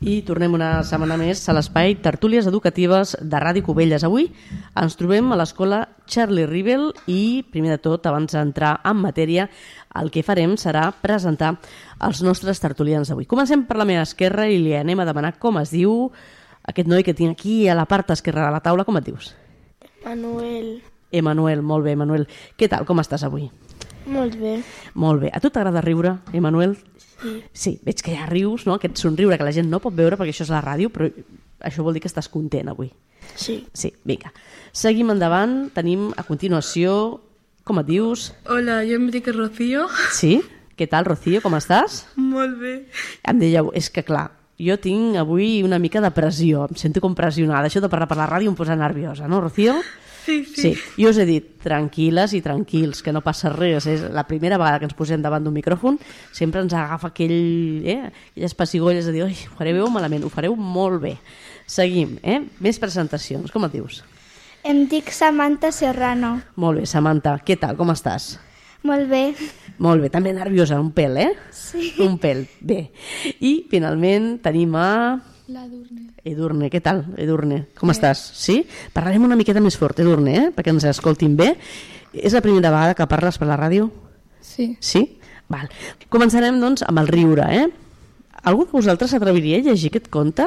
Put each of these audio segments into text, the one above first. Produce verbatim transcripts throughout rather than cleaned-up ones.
I tornem una setmana més a l'espai Tertúlies Educatives de Ràdio Cubelles. Avui ens trobem a l'escola Charlie Rivel i, primer de tot, abans d'entrar en matèria, el que farem serà presentar els nostres tertulians d'avui. Comencem per la meva esquerra i li anem a demanar com es diu aquest noi que tinc aquí a la part esquerra de la taula. Com et dius? Manuel. Emanuel, molt bé, Emanuel. Què tal, com estàs avui? Molt bé. Molt bé. A tu t'agrada riure, Emanuel? Sí. Sí, veig que ja rius, no? Aquest somriure que la gent no pot veure perquè això és la ràdio, però això vol dir que estàs content avui. Sí. Sí, vinga. Seguim endavant, tenim a continuació... Com et dius? Hola, jo em dic Rocío. Sí? Què tal, Rocío, com estàs? Molt bé. Em dèieu, és que clar, jo tinc avui una mica de pressió, em sento com pressionada, això de parlar per la ràdio em posa nerviosa, no, Rocío? Sí, sí. Sí, jo us he dit, tranquil·les i tranquils, que no passa res. És la primera vegada que ens posem davant d'un micròfon, sempre ens agafa aquell, eh, aquelles pessigolles de dir, oi, ho fareu malament, ho fareu molt bé. Seguim, eh? Més presentacions, com et dius? Em dic Samantha Serrano. Molt bé, Samantha, què tal, com estàs? Molt bé. Molt bé, també nerviosa, un pèl, eh? Sí. Un pèl, bé. I finalment tenim a... La Durne. Edurne, què tal, Edurne? Com sí. estàs? Sí? Parlarem una miqueta més fort, Edurne, eh? Perquè ens escoltin bé. És la primera vegada que parles per la ràdio? Sí. Sí? Val. Començarem, doncs, amb el riure, eh? Algú de vosaltres s'atreviria a llegir aquest conte?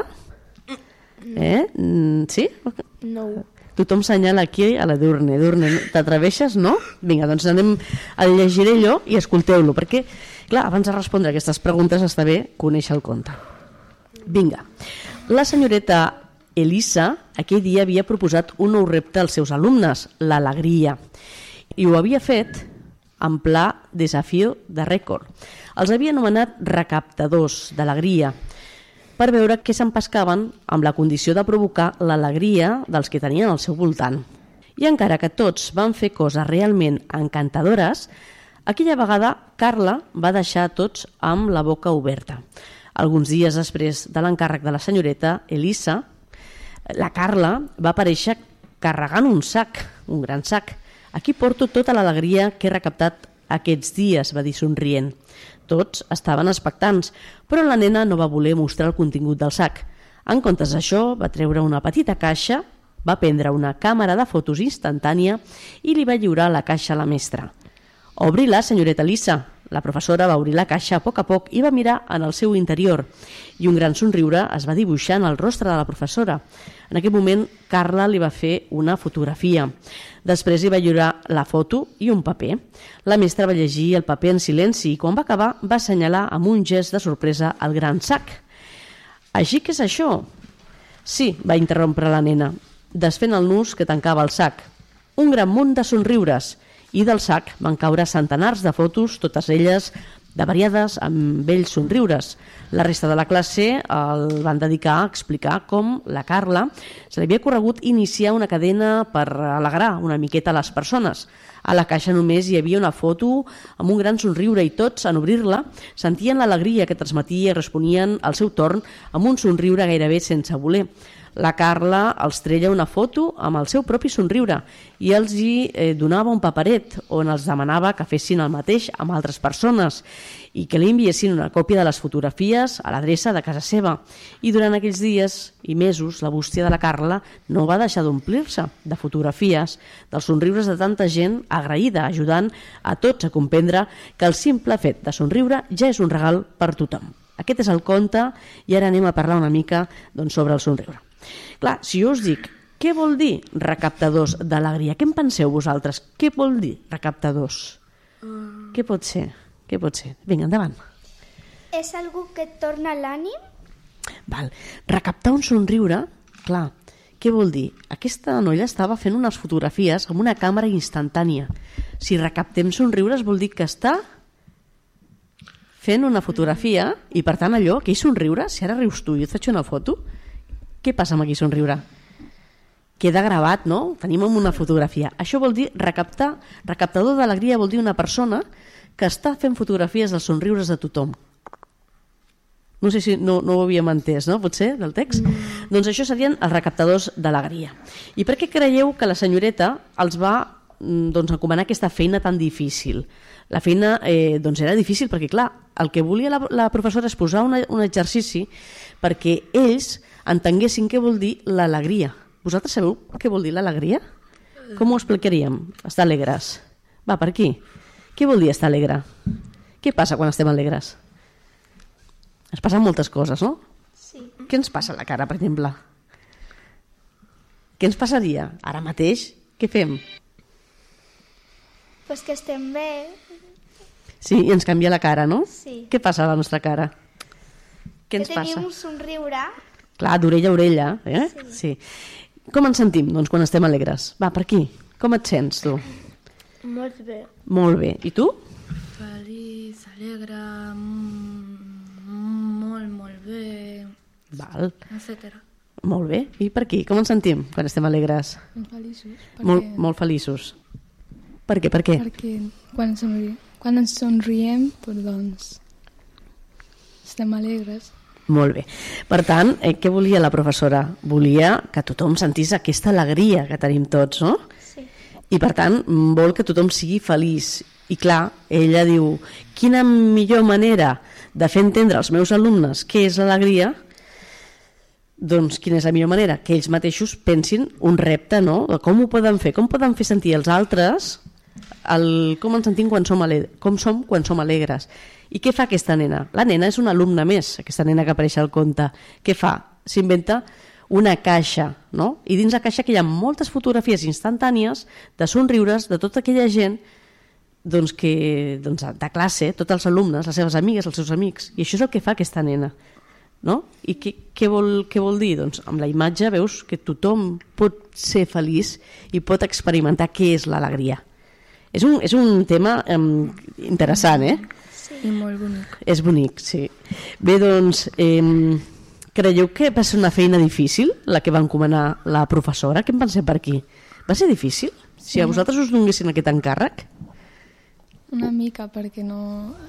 Eh? Sí? No. Tothom senyala aquí a l'Edurne. Edurne, t'atreveixes, no? Vinga, doncs anem a llegiré allò i escolteu-lo, perquè, clar, abans de respondre aquestes preguntes està bé conèixer el conte. Vinga. La senyoreta Elisa aquell dia havia proposat un nou repte als seus alumnes, l'alegria, i ho havia fet en pla desafio de rècord. Els havia anomenat recaptadors d'alegria per veure què s'empescaven amb la condició de provocar l'alegria dels que tenien al seu voltant. I encara que tots van fer coses realment encantadores, aquella vegada Carla va deixar tots amb la boca oberta. Alguns dies després de l'encàrrec de la senyoreta Elisa, la Carla va aparèixer carregant un sac, un gran sac. Aquí porto tota l'alegria que he recaptat aquests dies, va dir somrient. Tots estaven expectants, però la nena no va voler mostrar el contingut del sac. En comptes d'això, va treure una petita caixa, va prendre una càmera de fotos instantània i li va lliurar la caixa a la mestra. Obri-la, senyoreta Elisa. La professora va obrir la caixa a poc a poc i va mirar en el seu interior i un gran somriure es va dibuixar en el rostre de la professora. En aquell moment, Carla li va fer una fotografia. Després li va lliurar la foto i un paper. La mestra va llegir el paper en silenci i quan va acabar va assenyalar amb un gest de sorpresa el gran sac. Així que és això? Sí, va interrompre la nena, desfent el nus que tancava el sac. Un gran munt de somriures. I del sac van caure centenars de fotos, totes elles de variades amb bells somriures. La resta de la classe el van dedicar a explicar com la Carla se li havia corregut iniciar una cadena per alegrar una miqueta a les persones. A la caixa només hi havia una foto amb un gran somriure i tots, en obrir-la, sentien l'alegria que transmetia i responien al seu torn amb un somriure gairebé sense voler. La Carla els treia una foto amb el seu propi somriure i els hi eh, donava un paperet on els demanava que fessin el mateix amb altres persones i que li enviessin una còpia de les fotografies a l'adreça de casa seva. I durant aquells dies i mesos la bústia de la Carla no va deixar d'omplir-se de fotografies, dels somriures de tanta gent agraïda, ajudant a tots a comprendre que el simple fet de somriure ja és un regal per tothom. Aquest és el conte i ara anem a parlar una mica doncs, sobre el somriure. Clar, si jo us dic, què vol dir recaptadors d'alegria? Què en penseu vosaltres? Què vol dir recaptadors? Uh... Què pot ser? Què pot ser? Vinga, endavant. És algú que et torna l'ànim? Val. Recaptar un somriure, clar, què vol dir? Aquesta noia estava fent unes fotografies amb una càmera instantània. Si recaptem somriures vol dir que està fent una fotografia i per tant allò, aquell somriure, si ara rius tu i et faig una foto, què passa amb aquell somriure? Queda gravat, no? Tenim una fotografia. Això vol dir recaptar. Recaptador d'alegria vol dir una persona que està fent fotografies dels somriures de tothom. No sé si no, no ho havíem entès, no? Potser, del text? Mm. Doncs això serien els recaptadors d'alegria. I per què creieu que la senyoreta els va mm, doncs, encomanar aquesta feina tan difícil. La feina eh, doncs era difícil perquè, clar, el que volia la, la professora és posar una, un exercici perquè ells entenguessin què vol dir l'alegria. Vosaltres sabeu què vol dir l'alegria? Com ho explicaríem? Estar alegres. Va, per aquí. Què vol dir estar alegre? Què passa quan estem alegres? Es passen moltes coses, no? Sí. Què ens passa a la cara, per exemple? Què ens passaria? Ara mateix, què fem? Pues que estem bé. Sí, i ens canvia la cara, no? Sí. Què passa a la nostra cara? Què ens que passa? tenim un somriure. Clar, d'orella a orella. Eh? Sí. sí. Com ens sentim, doncs, quan estem alegres? Va, per aquí. Com et sents, tu? Molt bé. Molt bé. I tu? Feliç, alegre, mm, molt, molt bé, Val. etcètera. Molt bé. I per aquí? Com ens sentim quan estem alegres? Molt feliços. Perquè, Molt, molt feliços. Per què? Per què? Perquè quan, somri, quan ens somriem, pues, doncs, estem alegres. Molt bé. Per tant, eh, què volia la professora? Volia que tothom sentís aquesta alegria que tenim tots, no? Sí. I per tant, vol que tothom sigui feliç. I clar, ella diu, quina millor manera de fer entendre als meus alumnes què és l'alegria? Doncs quina és la millor manera? Que ells mateixos pensin un repte, no? De com ho poden fer, com poden fer sentir els altres el, com ens sentim quan som, alegres, com som quan som alegres. I què fa aquesta nena? La nena és una alumna més, aquesta nena que apareix al conte. Què fa? S'inventa una caixa, no? I dins la caixa que hi ha moltes fotografies instantànies de somriures de tota aquella gent doncs que, doncs de classe, tots els alumnes, les seves amigues, els seus amics. I això és el que fa aquesta nena. No? I què, què, vol, què vol dir? Doncs amb la imatge veus que tothom pot ser feliç i pot experimentar què és l'alegria. És un, és un tema eh, interessant, eh? Sí. I molt bonic. És bonic, sí. Bé, doncs, eh, creieu que va ser una feina difícil, la que va encomanar la professora? Què en penseu per aquí? Va ser difícil? Si a vosaltres us donessin aquest encàrrec? Una mica, perquè no...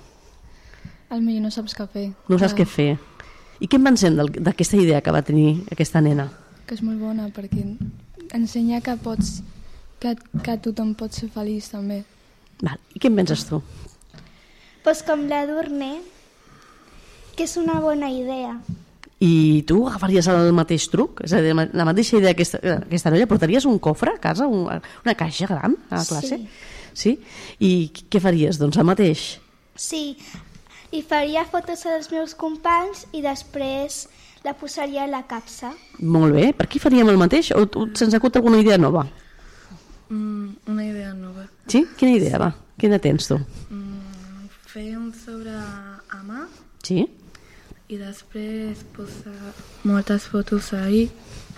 Al millor no saps què fer. No saps Clar, què fer. I què en pensem del- d'aquesta idea que va tenir aquesta nena? Que és molt bona, perquè ensenya que pots... Que, que tothom pot ser feliç, també. Val. I què en penses tu? Pues com l'Edurne, que és una bona idea. I tu agafaries el mateix truc? És a dir, la mateixa idea que aquesta, aquesta noia? Portaries un cofre a casa, un, una caixa gran a classe? Sí. Sí? I què faries? Doncs el mateix. Sí, i faria fotos als meus companys i després la posaria a la capsa. Molt bé. Per qui faríem el mateix? O tu- se'ns acut alguna idea nova? Mm, una idea nova. Sí? Quina idea, va? Quina tens tu? Mm, fer un sobre a mà Sí? i després posar moltes fotos ahí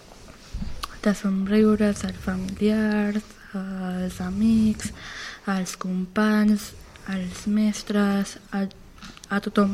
de somriures als familiars, als amics, als companys, als mestres, a, a tothom,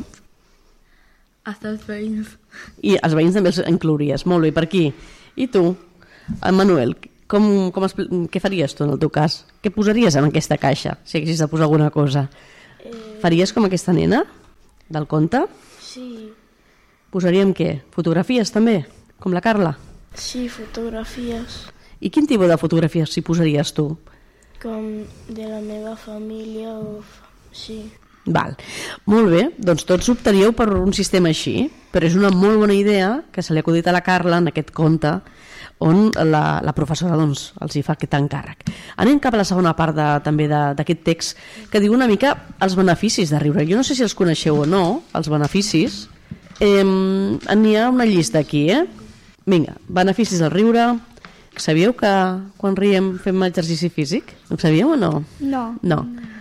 fins als veïns. I els veïns també els inclouries. Molt bé, per aquí. I tu, en Manuel, com, com expli- què faries tu en el teu cas? Què posaries en aquesta caixa, si haguessis de posar alguna cosa? Eh... Faries com aquesta nena del conte? Sí, Posaríem què? Fotografies també? Com la Carla? sí, fotografies I quin tipus de fotografies s'hi posaries tu? com de la meva família o... fa- Sí, Val. Molt bé, doncs tots optaríeu per un sistema així, però és una molt bona idea que se li ha acudit a la Carla en aquest conte on la, la professora doncs, els hi fa aquest encàrrec. Anem cap a la segona part de, també de- d'aquest text que diu una mica els beneficis de riure. Jo no sé si els coneixeu o no, els beneficis. Eh, n'hi ha una llista aquí, eh? Vinga, beneficis del riure. Sabíeu que quan riem fem exercici físic? Ho sabíeu o no? No. No.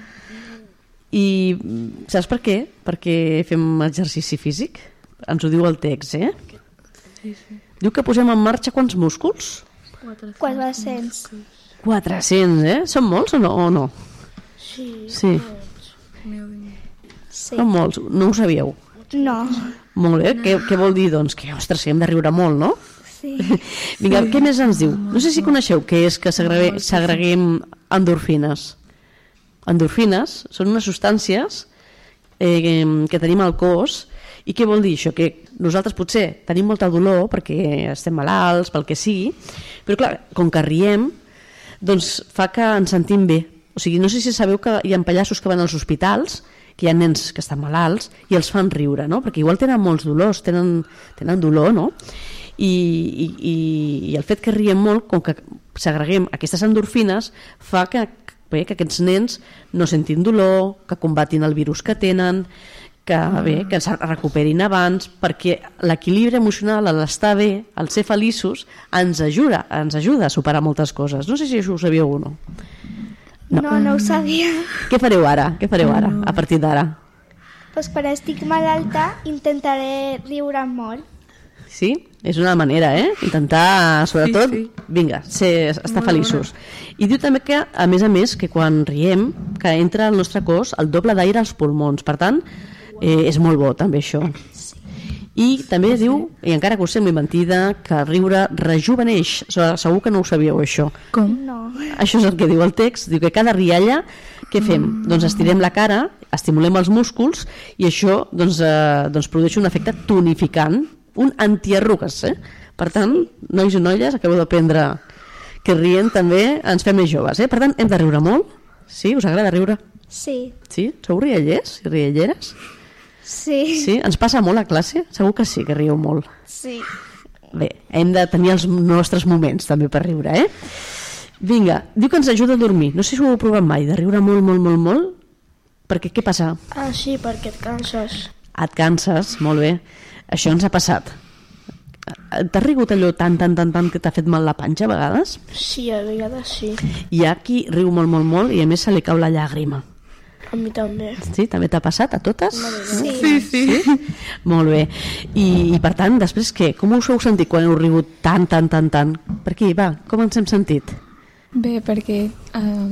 I mm, saps per què? Perquè fem exercici físic? Ens ho diu el text, eh? Sí, sí. Diu que posem en marxa quants músculs? quatre-cents. quatre-cents, eh? Són molts o no? O no? sí, Sí, Sí. són molts. No ho sabíeu? No. Molt bé. Què, què vol dir? Doncs que, ostres, que hem de riure molt, no? Sí. Vinga, què més ens diu? No sé si coneixeu què és que segregue- segreguem endorfines. Endorfines són unes substàncies eh, que tenim al cos. I què vol dir això? Que nosaltres potser tenim molta dolor perquè estem malalts, pel que sigui, però clar, com que riem, doncs fa que ens sentim bé. O sigui, no sé si sabeu que hi ha pallassos que van als hospitals, que hi ha nens que estan malalts i els fan riure, no? Perquè igual tenen molts dolors, tenen, tenen dolor, no? I, i, i el fet que riem molt, com que segreguem aquestes endorfines, fa que, bé, que aquests nens no sentin dolor, que combatin el virus que tenen, que, bé, que es recuperin abans, perquè l'equilibri emocional, l'estar bé, el ser feliços, ens ajuda, ens ajuda a superar moltes coses. No sé si això ho sabíeu o no. No, no, no ho sabia. Què fareu ara? Què fareu ara, a partir d'ara? Pues quan estic malalta intentaré riure molt. Sí? És una manera, eh? Intentar, sobretot, Sí, sí. vinga, ser, estar Molt feliços. I diu també que, a més a més, que quan riem, que entra al nostre cos el doble d'aire als pulmons. Per tant, eh, és molt bo també això. I també diu, i encara que us sembli mentida, que riure rejuveneix. Segur que no ho sabíeu, això. Com? No. Això és el que diu el text. Diu que cada rialla, què fem? Mm. Doncs estirem la cara, estimulem els músculs i això doncs, eh, doncs produeix un efecte tonificant, un antiarrugues, eh? Per tant, nois i noies, acabeu d'aprendre que rient també ens fem més joves, eh? Per tant, hem de riure molt. Sí? Us agrada riure? Sí. Sí? Sou riallers i rialleres? Sí. Sí? Ens passa molt a classe? Segur que sí, que rieu molt. Sí. Bé, hem de tenir els nostres moments també per riure, eh? Vinga, diu que ens ajuda a dormir. No sé si ho heu provat mai, de riure molt, molt, molt, molt. Perquè què passa? Ah, sí, perquè et canses. Et canses, molt bé. Això ens ha passat. T'has rigut allò tant, tant, tant, tant que t'ha fet mal la panxa a vegades? Sí, a vegades sí. Hi ha qui riu molt, molt, molt i a més se li cau la llàgrima. A mi també. Sí? També t'ha passat a totes? Sí. Sí, sí. Sí? Molt bé. I, I per tant, després què? Com us heu sentit quan heu rigut tant, tant, tant, tant? Per aquí, va, com ens hem sentit? Bé, perquè uh,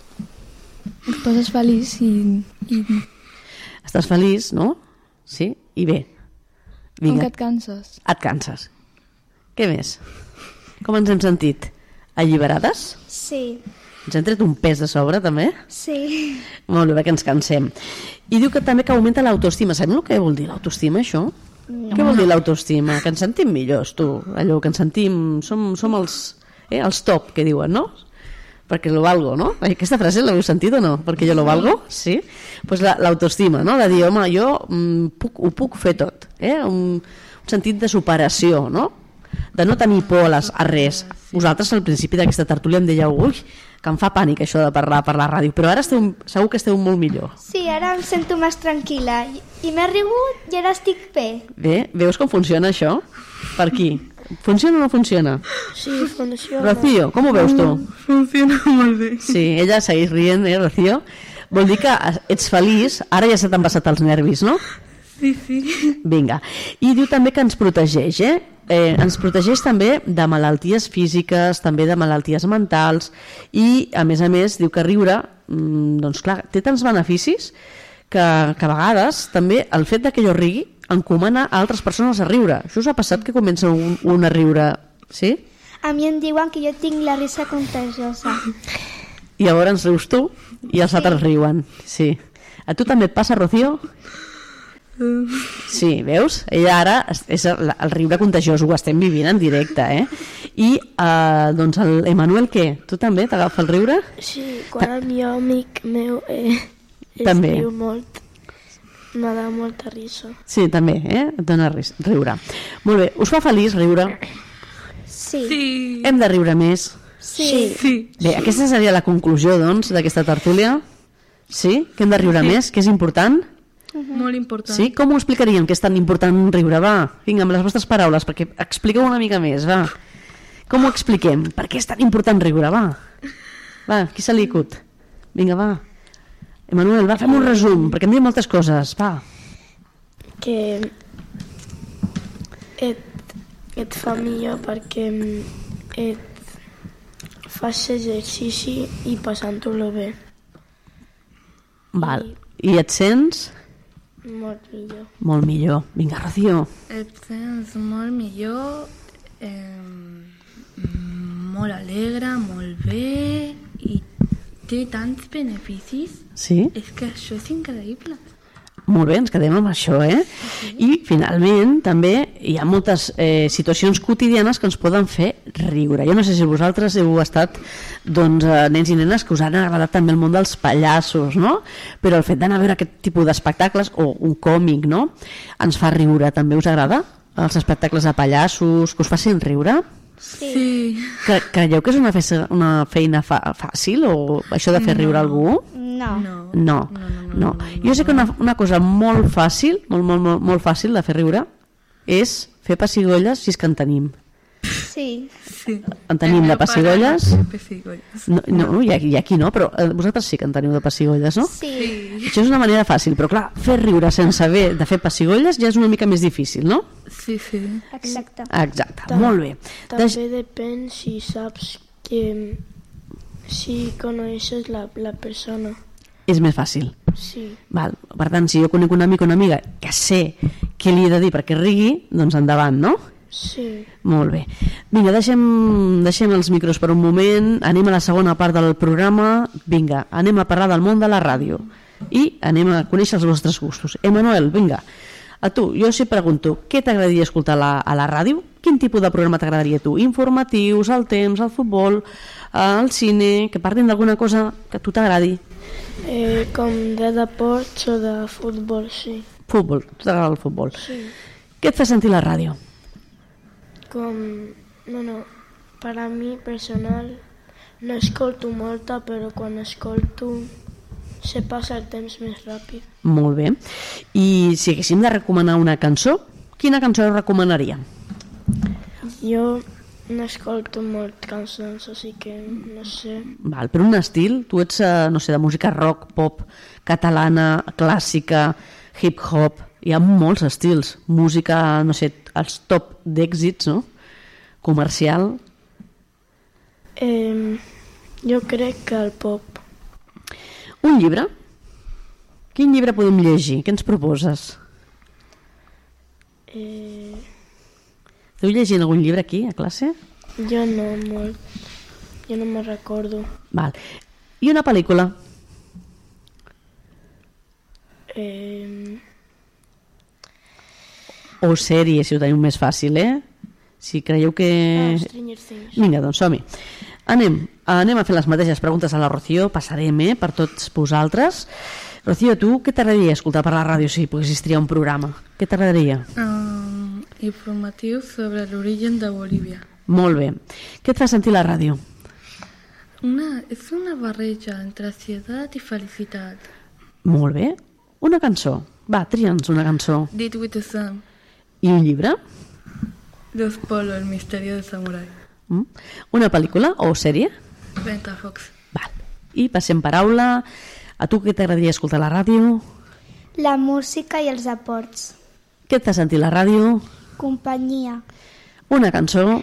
et poses feliç i, i Estàs feliç, no? Sí? I bé. com Vinga. que et canses. Et canses. Què més? Com ens hem sentit? Alliberades? Sí. Ens hem tret un pes de sobre, també? Sí. Molt bé, que ens cansem. I diu que també que augmenta l'autoestima. Sabeu el que vol dir l'autoestima, això? No. Què vol dir l'autoestima? Que ens sentim millors, tu. Allò que ens sentim... Som, som els, eh, els top, que diuen, no? Perquè lo valgo, no? Aquesta frase l'heu sentit o no? Perquè jo lo valgo, sí? Pues la, l'autoestima, no? De dir, home, jo mm, puc, ho puc fer tot, eh? Un, un sentit de superació, no? De no tenir por a, les, a res. Vosaltres al principi d'aquesta tertúlia em dèieu, ui, que em fa pànic això de parlar per la ràdio, però ara esteu, segur que esteu molt millor. Sí, ara em sento més tranquil·la. I, i m'he rigut i ara estic bé. Bé, veus com funciona això? Per aquí. Funciona o no funciona? Sí, funciona. Rocío, com ho veus tu? Funciona molt bé. Sí, ella segueix rient, eh, Rocío? Vol dir que ets feliç, ara ja se t'han passat els nervis, no? Sí, sí. Vinga. I diu també que ens protegeix, eh? eh? Ens protegeix també de malalties físiques, també de malalties mentals i, a més a més, diu que riure, mmm, doncs clar, té tants beneficis que, que a vegades també el fet de que jo rigui encomana a altres persones a riure. Això us ha passat que comença un, un a riure, sí? A mi em diuen que jo tinc la risa contagiosa. I llavors rius tu i els altres riuen, sí. A tu també et passa, Rocío? Sí, veus? Ella ara és el, el riure contagiós, ho estem vivint en directe, eh? I, eh, doncs, l'Emanuel, què? Tu també t'agafa el riure? Sí, quan el meu amic meu eh, es També. riu molt, m'ha de molta risa. Sí, també, eh? Et dona ris- riure. Molt bé, us fa feliç riure? Sí. Sí. Hem de riure més? Sí. Sí. Bé, aquesta seria la conclusió, doncs, d'aquesta tertúlia. Sí? Que hem de riure Sí. més, que és important? Molt important. Sí? Com ho explicaríem que és tan important riure? Va, vinga, amb les vostres paraules, perquè expliqueu una mica més, va. Com ho expliquem? Per què és tan important riure? Va, va, qui se li acut? Vinga, va. Emanuel, va, fem un resum, perquè em diuen moltes coses, va. Que et, et fa millor perquè et fas exercici i passant-ho bé. Val. I et sents? Molt millor. Molt millor. Vinga, Rocío. Et sents molt millor, eh, molt alegre, molt bé i té tants beneficis. Sí? És que això és increïble. Molt bé, ens quedem amb això, eh? I, finalment, també hi ha moltes eh, situacions quotidianes que ens poden fer riure. Jo no sé si vosaltres heu estat, doncs, eh, nens i nenes que us han agradat també el món dels pallassos, no? Però el fet d'anar a veure aquest tipus d'espectacles, o un còmic, no?, ens fa riure. També us agrada els espectacles de pallassos, que us facin riure? Sí. Cre creieu que és una, fe una feina fa fàcil, o això de fer riure algú? No. No. No, no. Jo sé que una, una cosa molt fàcil, molt, molt, molt, molt fàcil de fer riure, és fer pessigolles si és que en tenim. Sí. Sí. En tenim de pessigolles? pessigolles. No, no i, aquí, i aquí no, però vosaltres sí que en teniu de pessigolles, no? Sí. Sí. Això és una manera fàcil, però clar, fer riure sense haver de fer pessigolles ja és una mica més difícil, no? Sí, sí. Exacte. Exacte, Tam- molt bé. També Deix... depèn si saps que... si coneixes la, la persona. És més fàcil. Sí. Val. Per tant, si jo conec un amic o una amiga que sé què li he de dir perquè rigui, doncs endavant, no? Sí. Molt bé. Vinga, deixem, deixem els micros per un moment, anem a la segona part del programa. Vinga, anem a parlar del món de la ràdio i anem a conèixer els vostres gustos. Emanuel, vinga, a tu, jo si pregunto, què t'agradaria escoltar a la, a la ràdio? Quin tipus de programa t'agradaria a tu? Informatius, el temps, el futbol, el cine, que parlin d'alguna cosa que a tu t'agradi? Eh, com de deports o de futbol, sí. Futbol, a tu t'agrada el futbol. Sí. Què et fa sentir la ràdio? Com... Bueno, per a mi personal no escolto molta, però quan escolto se passa el temps més ràpid. Molt bé. I si haguéssim de recomanar una cançó, quina cançó recomanaria? Jo no escolto molt cançons, així que no sé. Val, però un estil, tu ets, eh, no sé, de música rock, pop, catalana, clàssica, hip-hop, hi ha molts estils. Música, no sé, els top d'èxits, no? Comercial. Eh, jo crec que el pop. Un llibre? Quin llibre podem llegir? Què ens proposes? Eh, Esteu llegint algun llibre aquí, a classe? jo no molt. Jo no me'n recordo. Val. I una pel·lícula? Eh, O sèrie, si ho teniu més fàcil, eh? Si creieu que... ah, Stranger Things. Vinga, doncs som-hi. Anem, anem a fer les mateixes preguntes a la Rocío, passarem, eh, per tots vosaltres. Rocío, tu què t'agradaria escoltar per la ràdio si poguessis triar un programa? Què t'agradaria? Um, informatiu sobre l'origen de Bolívia. Molt bé. Què et fa sentir la ràdio? Una, és una barreja entre ansietat i felicitat. Molt bé. Una cançó. Va, tria'ns una cançó. Did with the Sun. I un llibre? Los Polo, el misterio del samurái. Mm? Una pel·lícula o sèrie? Ventafox. Val. I passem paraula. A tu què t'agradaria escoltar a la ràdio? La música i els aports. Què et fa sentir la ràdio? Companyia. Una cançó.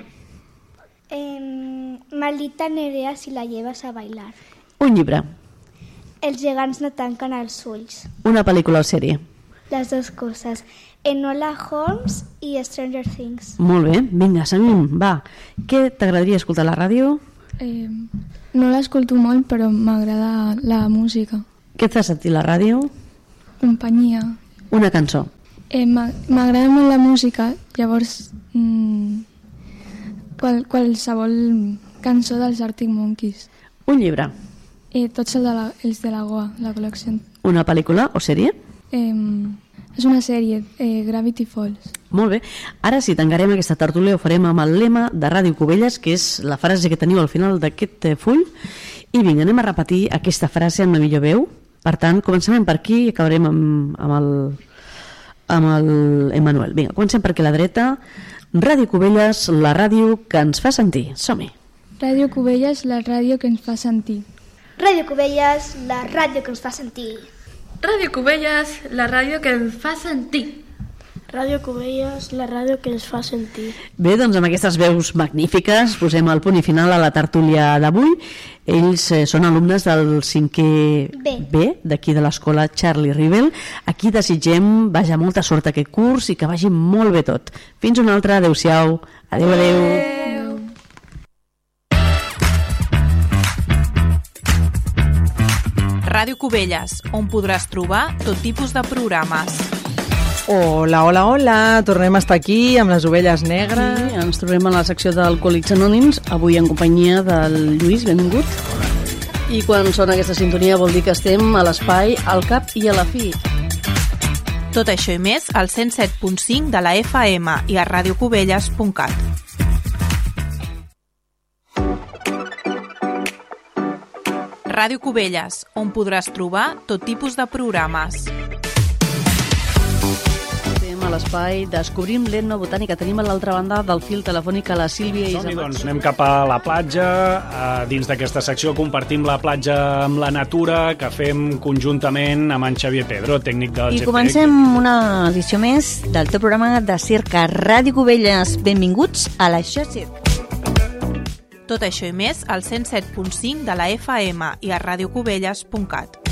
Eh, Maldita Nerea si la llevas a bailar. Un llibre. Els gegants no tanquen els ulls. Una pel·lícula o sèrie? Les dues coses. Enola Holmes i Stranger Things. Molt bé. Vinga, seguim. Va. Què t'agradaria escoltar a la ràdio? Eh, no l'escolto molt, però m'agrada la música. Què et fa sentir la ràdio? Companyia. Una cançó. Eh, m'a- M'agrada molt la música, llavors mm, qual, qualsevol cançó dels Arctic Monkeys. Un llibre. Eh, tots els de la, els de la Goa, la col·lecció. Una pel·lícula o sèrie? Eh, és una sèrie, eh, Gravity Falls. Molt bé. Ara sí, tancarem aquesta tertúlia, ho farem amb el lema de Ràdio Cubelles, que és la frase que teniu al final d'aquest eh, full. I vinga, anem a repetir aquesta frase amb la millor veu. Per tant, comencem per aquí i acabarem amb, amb el amb el Emanuel. Vinga, comencem per aquí a la dreta. Ràdio Cubelles, la ràdio que ens fa sentir. Som-hi. Ràdio Cubelles, la ràdio que ens fa sentir. Ràdio Cubelles, la ràdio que ens fa sentir. Ràdio Cubelles, la ràdio que ens fa sentir. Ràdio Cubelles, la ràdio que ens fa sentir. Bé, doncs amb aquestes veus magnífiques posem el punt i final a la tertúlia d'avui. Ells eh, són alumnes del cinquè B. B d'aquí de l'escola Charlie Rivel. Aquí desitgem, vaja, molta sort aquest curs i que vagi molt bé tot. Fins una altra, adeu-siau. Adeu, adeu. adeu. Ràdio Ràdio Cubelles, on podràs trobar tot tipus de programes. Hola, hola, hola, tornem a estar aquí amb les ovelles negres. Sí, ens trobem a la secció d'Alcohòlics Anònims, avui en companyia del Lluís, benvingut. I quan sona aquesta sintonia vol dir que estem a l'espai, al cap i a la fi. Tot això i més al cent set punt cinc de la F M i a radiocubelles punt cat. Ràdio Cubelles, on podràs trobar tot tipus de programes. A l'espai Descobrim l'etnobotànica. Tenim a l'altra banda del fil telefònic a la Sílvia Som-hi, Isabel. doncs, anem cap a la platja. Dins d'aquesta secció compartim la platja amb la natura, que fem conjuntament amb en Xavier Pedro, tècnic del G P E. I comencem una edició més del teu programa de circ a Ràdio Cubelles. Benvinguts a l'Això Circ. Tot això i més al cent set punt cinc de la F M i a radiocubelles punt cat.